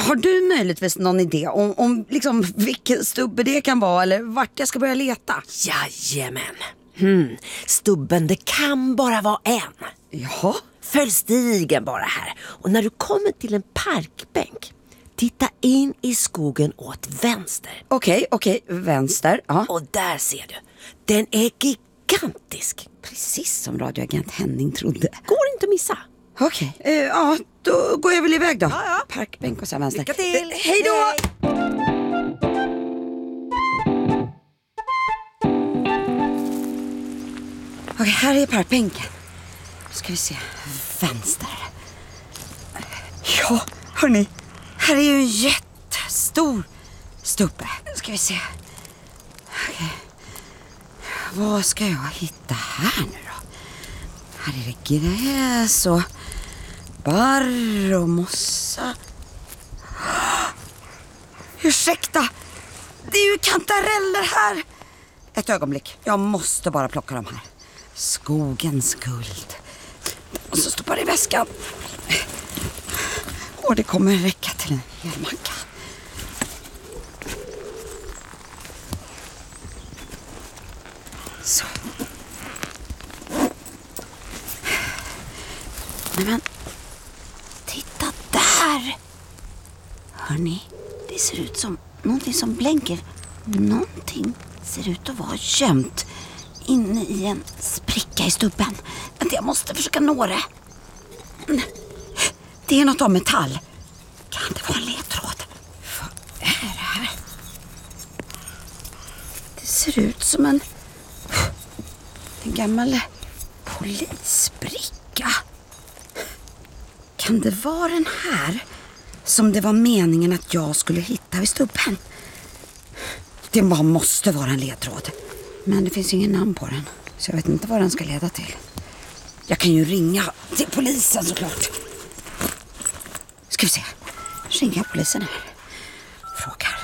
Har du möjligtvis någon idé om liksom vilken stubbe det kan vara eller vart jag ska börja leta? Jajamän. Stubben, det kan bara vara en. Jaha. Följ stigen bara här. Och när du kommer till en parkbänk, titta in i skogen åt vänster. Okej, vänster. Ja. Och där ser du. Den är gigantisk. Precis som radioagent Henning trodde. Går inte att missa. Okej, ja, då går jag väl iväg då. Ja. Parkbänk och sen vänster. Lycka till. Hej då! Okej, här är parkbänken. Då ska vi se. Vänster. Ja, hörni. Här är ju en jättestor stubbe. Ska vi se. Okej. Vad ska jag hitta här nu då? Här är det gräs och barr och mossa. Ursäkta, det är ju kantareller här. Ett ögonblick, jag måste bara plocka dem här. Skogens guld. Och så stoppar det i väskan. Och det kommer räcka till en hel macka. Så. Men titta där. Hörni, det ser ut som någonting som blänker. Någonting ser ut att vara gömt inne i en spricka i stubben. Jag måste försöka nå det. Det är något av metall. Kan det vara en ledtråd? Vad är det här? Det ser ut som en gammal polisbricka. Kan det vara den här som det var meningen att jag skulle hitta vid stubben? Det bara måste vara en ledtråd. Men det finns ingen namn på den, så jag vet inte vad den ska leda till. Jag kan ju ringa till polisen såklart. Ska vi se. Ringa polisen här. Frågar.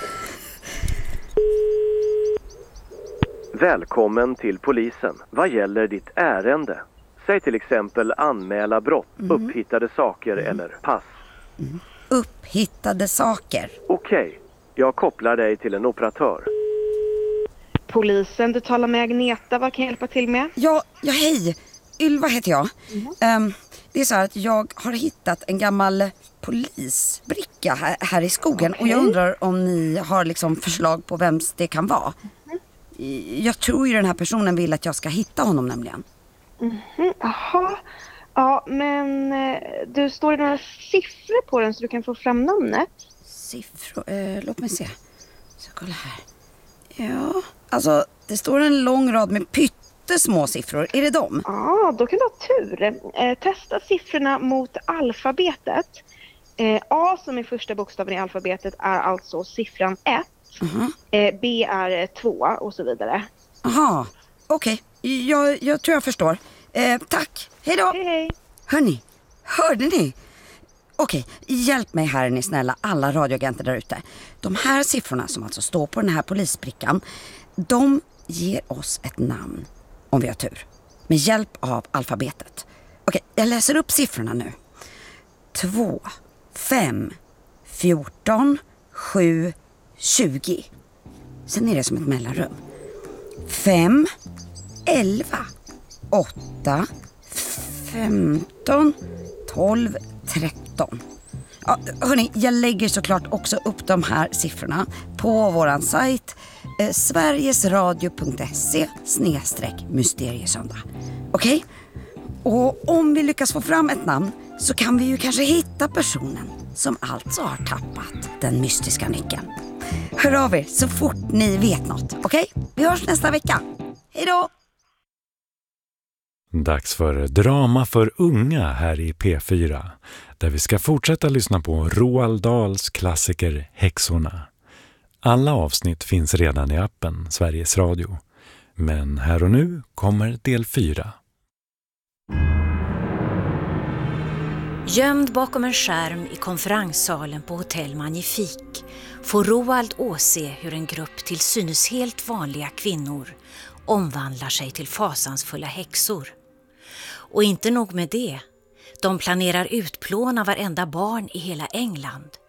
Välkommen till polisen. Vad gäller ditt ärende? Säg till exempel anmäla brott, upphittade saker eller pass. Upphittade saker. Okej, jag kopplar dig till en operatör. Polisen, du talar med Agneta. Vad kan jag hjälpa till med? Ja, hej. Ylva heter jag. Det är så här att jag har hittat en gammal polisbricka här i skogen. Okay. Och jag undrar om ni har liksom förslag på vems det kan vara. Jag tror ju den här personen vill att jag ska hitta honom nämligen. Jaha. Ja, men du står det några siffror på den så du kan få fram namnet? Siffror? Låt mig se. Så kolla här. Ja, alltså det står en lång rad med pyttesmå siffror. Är det dem? Ja, då kan du ha tur. Testa siffrorna mot alfabetet. A som är första bokstaven i alfabetet är alltså siffran 1. B är 2 och så vidare. Aha, okej. Jag tror jag förstår. Tack, hej då. Hej. Hörni, hörde ni? Okej, hjälp mig här är ni snälla, alla radioagenter där ute. De här siffrorna som alltså står på den här polisbrickan, de ger oss ett namn om vi har tur. Med hjälp av alfabetet. Okej, jag läser upp siffrorna nu. 2, 5, 14, 7, 20. Sen är det som ett mellanrum. 5, 11, 8, 15, 12, 13. Ja, hörni, jag lägger såklart också upp de här siffrorna på våran sajt sverigesradio.se/mysteriesöndag. Okej? Och om vi lyckas få fram ett namn så kan vi ju kanske hitta personen som alltså har tappat den mystiska nyckeln. Hör av er så fort ni vet något, okej? Vi hörs nästa vecka. Hej då! Dags för drama för unga här i P4, där vi ska fortsätta lyssna på Roald Dahls klassiker Häxorna. Alla avsnitt finns redan i appen Sveriges Radio. Men här och nu kommer del 4. Gömd bakom en skärm i konferenssalen på Hotell Magnifik får Roald åse hur en grupp till synes helt vanliga kvinnor omvandlar sig till fasansfulla häxor. Och inte nog med det, de planerar utplåna varenda barn i hela England.